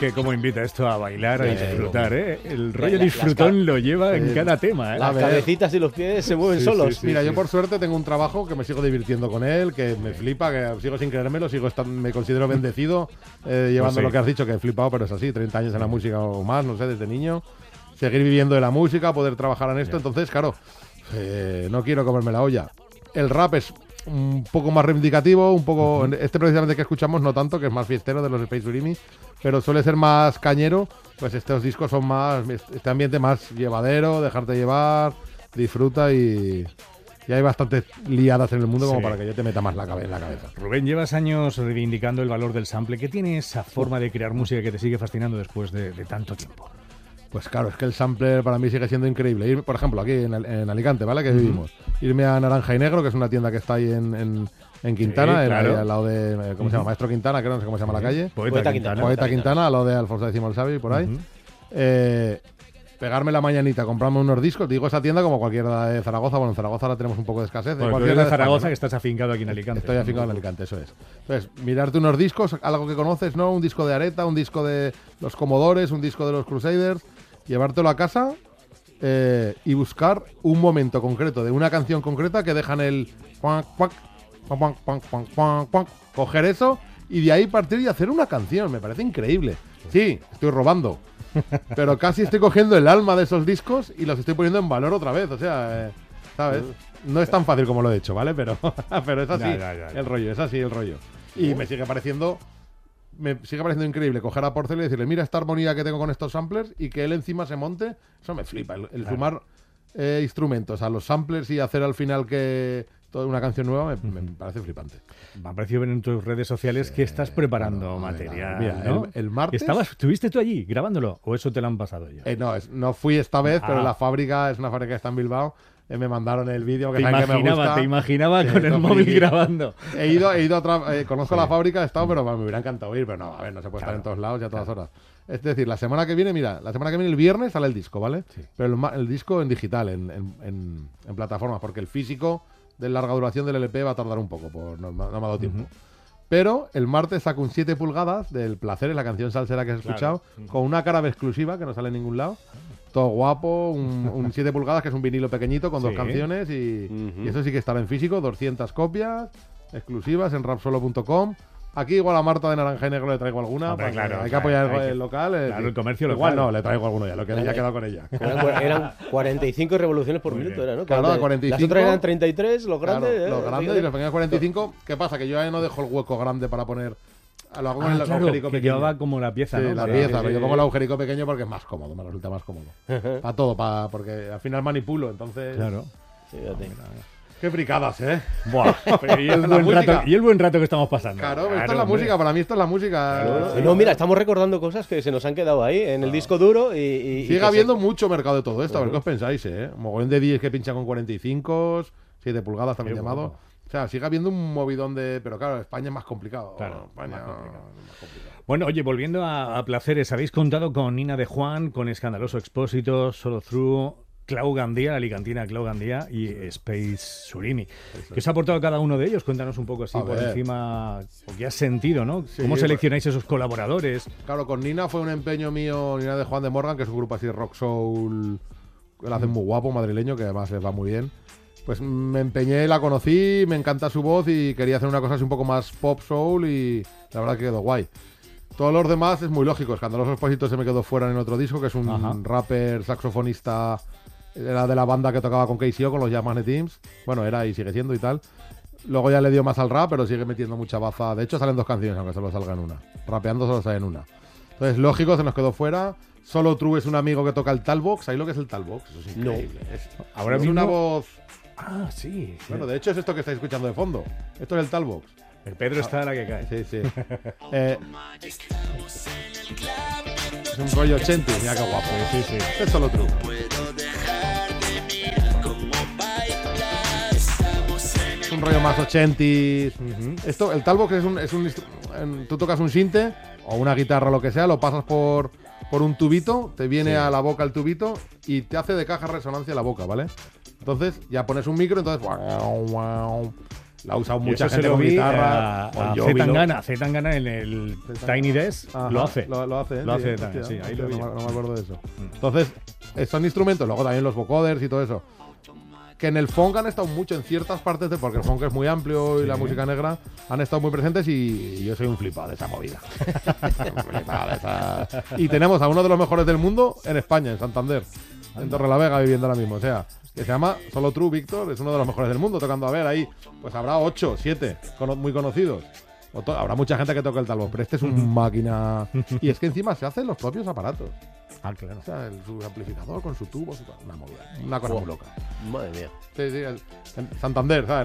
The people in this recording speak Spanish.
que cómo invita esto a bailar, a disfrutar, ¿eh? El rollo disfrutón lo lleva en cada tema, ¿eh? Las cabecitas y los pies se mueven solos. Mira, yo por suerte tengo un trabajo que me sigo divirtiendo con él, que me flipa, que sigo sin creérmelo, me considero bendecido llevando lo que has dicho, que he flipado, pero es así, 30 años en la música o más, no sé, desde niño. Seguir viviendo de la música, poder trabajar en esto, entonces, claro, no quiero comerme la olla. El rap es un poco más reivindicativo, un poco... Este precisamente que escuchamos no tanto, que es más fiestero de los Space Surimi, pero suele ser más cañero, pues estos discos son más... Este ambiente más llevadero, dejarte llevar, disfruta y hay bastantes liadas en el mundo como para que yo te meta más en la cabeza. Rubén, llevas años reivindicando el valor del sample. ¿Qué tiene esa forma de crear música que te sigue fascinando después de tanto tiempo? Pues claro, es que el sampler para mí sigue siendo increíble. Por ejemplo, aquí en Alicante, ¿vale? Que vivimos. Irme a Naranja y Negro, que es una tienda que está ahí en Quintana, sí, claro. al lado de, ¿cómo se llama? Maestro Quintana, creo, no sé cómo se llama la calle. Poeta Quintana. Poeta Quintana, al lado de Alfonso X el Sabio y por ahí. Pegarme la mañanita, comprarme unos discos. Digo esa tienda como cualquiera de Zaragoza. Bueno, en Zaragoza ahora tenemos un poco de escasez. Bueno, tú eres de Zaragoza, que estás afincado aquí en Alicante. Estoy afincado en Alicante, eso es. Entonces, mirarte unos discos, algo que conoces, ¿no? Un disco de Areta, un disco de los Comodores, un disco de los Crusaders, llevártelo a casa y buscar un momento concreto de una canción concreta que dejan el coger eso y de ahí partir y hacer una canción. Me parece increíble. Sí, estoy robando, pero casi estoy cogiendo el alma de esos discos y los estoy poniendo en valor otra vez. O sea, ¿sabes? No es tan fácil como lo he hecho, ¿vale? Pero es así el rollo, es así el rollo. Y me sigue pareciendo increíble coger a Porcel y decirle, mira esta armonía que tengo con estos samplers, y que él encima se monte. Eso me flipa, el sumar instrumentos a los samplers y hacer al final que toda una canción nueva me parece flipante. Me ha parecido ver en tus redes sociales que estás preparando material, mira, ¿no? el martes... ¿Estuviste tú allí grabándolo o eso te lo han pasado ya? No fui esta vez, pero la fábrica es una fábrica que está en Bilbao. Me mandaron el vídeo que te imaginaba con el móvil grabando. He ido conozco la fábrica, he estado, pero me hubiera encantado ir, pero no, a ver, no se puede estar en todos lados y a todas horas. Es decir, la semana que viene el viernes sale el disco, ¿vale? Sí. Pero el disco en digital, en plataformas, porque el físico de larga duración del LP va a tardar un poco, no me ha dado tiempo. Pero el martes saco un 7 pulgadas del Placeres, la canción salsera que has escuchado, con una cara exclusiva que no sale en ningún lado. Todo guapo, un 7 pulgadas que es un vinilo pequeñito con 2 canciones y eso sí que estará en físico, 200 copias exclusivas en rapsolo.com. Aquí igual a Marta de Naranja y Negro le traigo alguna. Hombre, hay que apoyar el local. Claro, el comercio local. Igual no, le traigo alguno ya, ya he quedado con ella. Eran 45 revoluciones por minuto, ¿no? Claro, 45. Las otras eran 33, los grandes. Claro, los grandes y los pequeños 45. ¿Qué pasa? Que yo ya no dejo el hueco grande para poner... Lo hago en el agujerico pequeño. Llevaba como la pieza, sí, ¿no? La pieza, pero yo pongo el agujerico pequeño porque es más cómodo, me resulta más cómodo. Para todo, porque al final manipulo, entonces... Claro. Qué fricadas, ¿eh? Buah, y el buen rato que estamos pasando. Claro, esto es la música, para mí esto es la música. Claro. No, mira, estamos recordando cosas que se nos han quedado ahí en el disco duro y sigue habiendo mucho mercado de todo esto, a ver qué os pensáis, ¿eh? Un mogollón de 10 que pinchan con 45, 7 pulgadas también llamado. O sea, sigue habiendo un movidón de... Pero claro, España es más complicado. Claro, España más complicado. Más complicado. Bueno, oye, volviendo a Placeres, habéis contado con Nina de Juan, con Escandaloso Expósito, Solo Through, Clau Gandía, la alicantina Clau Gandía y Space Surimi. ¿Qué os ha aportado cada uno de ellos? Cuéntanos un poco así por encima, lo que has sentido, ¿no? Sí, ¿Cómo seleccionáis esos colaboradores? Claro, con Nina fue un empeño mío, Nina de Juan de Morgan, que es un grupo así de rock soul, que lo hacen muy guapo, madrileño, que además les va muy bien. Pues me empeñé, la conocí, me encanta su voz y quería hacer una cosa así un poco más pop soul y la verdad que quedó guay. Todos los demás es muy lógico. Escandaloso Expósito se me quedó fuera en otro disco, que es un rapper, saxofonista, era de la banda que tocaba con KCO, con los Jazz Magnetims. Bueno, era y sigue siendo y tal. Luego ya le dio más al rap, pero sigue metiendo mucha baza. De hecho, salen 2 canciones, aunque solo salga en una. Rapeando solo sale en una. Entonces, lógico, se nos quedó fuera. Solo True es un amigo que toca el Talbox. ¿Sabéis lo que es el Talbox? Eso es increíble. No. Ahora es mismo... una voz... Ah, sí. Bueno, de hecho es esto que estáis escuchando de fondo. Esto es el Talbox. El Pedro está a la que cae. Sí, sí. Es un rollo 80. Mira qué guapo. Sí, sí. Es Solo True. Es un rollo más 80s. Esto, el Talbox tú tocas un sinte o una guitarra o lo que sea, lo pasas por un tubito, te viene a la boca el tubito y te hace de caja resonancia la boca, ¿vale? Entonces ya pones un micro, entonces La ha usado Yo mucha eso gente se lo con vi guitarra. a Bon Jovi, Zetangana en el Tiny Desk Ajá, lo hace. Lo hace, ¿eh? Lo hace Sí, también, hostia, sí, ahí lo vi. no me acuerdo de eso. Entonces, son instrumentos, luego también los vocoders y todo eso, que en el funk han estado mucho en ciertas partes, porque el funk es muy amplio y la música negra han estado muy presentes y yo soy un flipado de esa movida. Un flipado de esa... Y tenemos a uno de los mejores del mundo en España, en Santander, en Torrelavega viviendo ahora mismo. O sea, que se llama Solo True Víctor, es uno de los mejores del mundo tocando. A ver, ahí, pues habrá 8, 7 muy conocidos. Habrá mucha gente que toque el talbot, pero este es un máquina. Y es que encima se hacen los propios aparatos. Ah, claro. O sea, su amplificador con su tubo, una movida. Una cosa muy loca. Madre mía. Sí, en Santander, ¿sabes?